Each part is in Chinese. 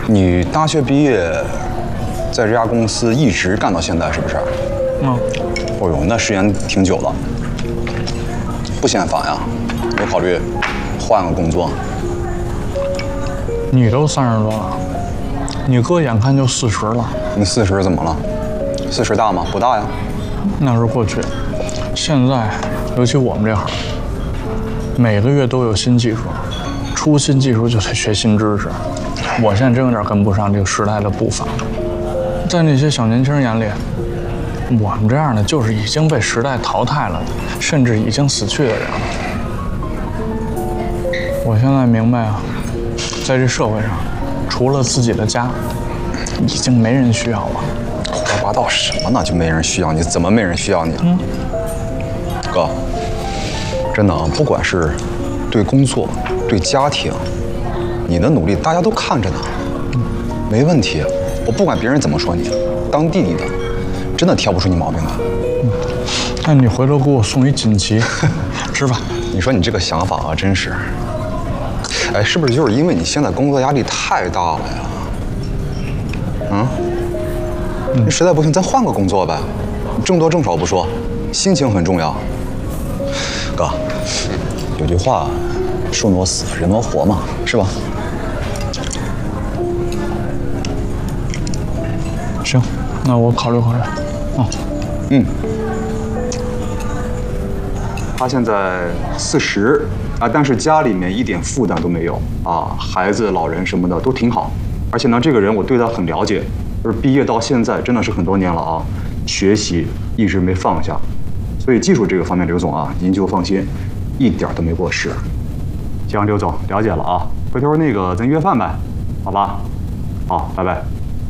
你大学毕业，在这家公司一直干到现在，是不是？ 嗯。 哦呦，那时间挺久了，不嫌烦呀？没考虑换个工作？ 你都30多了，你哥眼看就40了。 你40怎么了？40大吗？不大呀。 那是过去，现在尤其我们这行，每个月都有新技术，出新技术就得学新知识。我现在真有点跟不上这个时代的步伐。在那些小年轻眼里，我们这样的就是已经被时代淘汰了，甚至已经死去的人了。我现在明白啊，在这社会上，除了自己的家，已经没人需要了。 胡说八道什么呢？就没人需要你？怎么没人需要你了？哥，真的啊，不管是对工作、对家庭，你的努力大家都看着呢，没问题。我不管别人怎么说你，当弟弟的，真的挑不出你毛病来。 那你回头给我送一锦旗，吃饭。 你说你这个想法啊，真是，哎，是不是就是因为你现在工作压力太大了呀？你实在不行，咱换个工作呗，挣多挣少不说，心情很重要。哥，有句话，树挪死，人挪活嘛，是吧？ 行，那我考虑考虑。 他现在40啊，但是家里面一点负担都没有啊，孩子、老人什么的都挺好。而且呢，这个人我对他很了解，就是毕业到现在真的是很多年了啊，学习一直没放下，所以技术这个方面，刘总啊，您就放心，一点都没过时。行，刘总了解了啊，回头那个咱约饭呗，好吧？好，拜拜。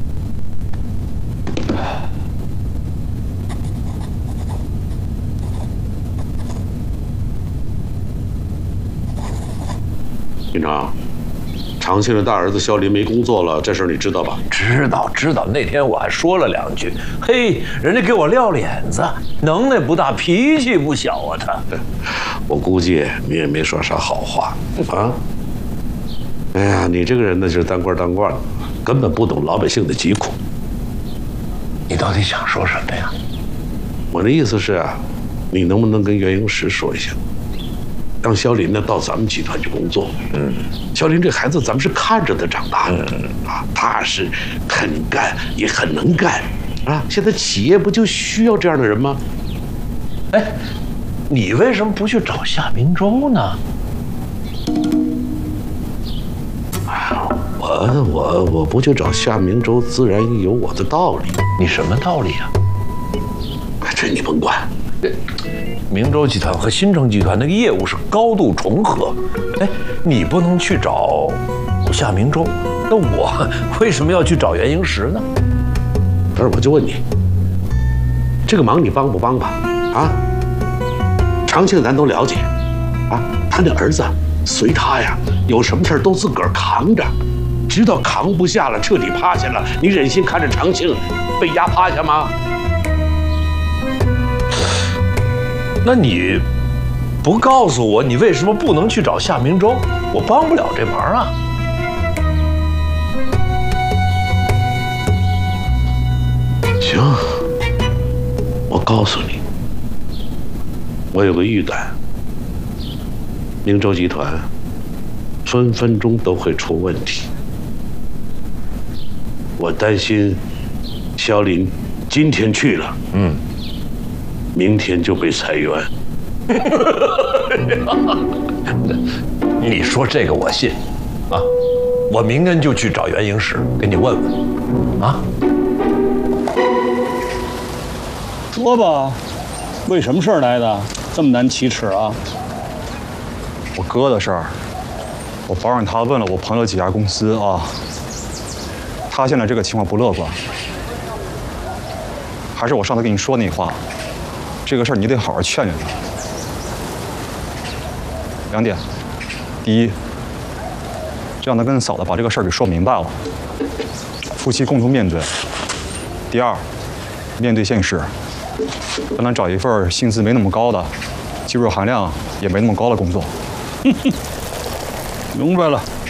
院长，长庆的大儿子肖林没工作了，这事儿你知道吧？ 知道。那天我还说了2句，嘿，人家给我撂脸子，能耐不大，脾气不小啊他。 我估计你也没说啥好话啊。哎呀，你这个人呢，就是当官的，根本不懂老百姓的疾苦。 你到底想说什么呀？ 我的意思是啊，你能不能跟袁英石说一下？让肖林呢到咱们集团去工作。肖林这孩子咱们是看着他长大的，踏实、肯干，也很能干，啊！现在企业不就需要这样的人吗？ 哎，你为什么不去找夏明洲呢？ 我不去找夏明洲，自然有我的道理。 你什么道理啊？ 这你甭管。 明洲集团和新城集团那个业务是高度重合，哎，你不能去找夏明洲，那我为什么要去找袁英石呢？ 不是，我就问你，这个忙你帮不帮吧？啊，长庆咱都了解，啊，他那儿子随他呀，有什么事都自个儿扛着，直到扛不下了，彻底趴下了，你忍心看着长庆被压趴下吗？ 那你不告诉我，你为什么不能去找夏明洲？我帮不了这忙啊。 行，我告诉你，我有个预感，明洲集团分分钟都会出问题。我担心肖林今天去了，明天就被裁员。 你说这个我信，啊，我明天就去找袁英石，给你问问，啊。 说吧，为什么事儿来的？这么难启齿啊？ 我哥的事儿，我保让他问了我朋友几家公司啊，他现在这个情况不乐观。还是我上次跟你说那话，这个事儿你得好好劝劝他。2点，第一，让他跟嫂子把这个事儿给说明白了，夫妻共同面对。第二，面对现实，让他找一份薪资没那么高的、技术含量也没那么高的工作。 明白了。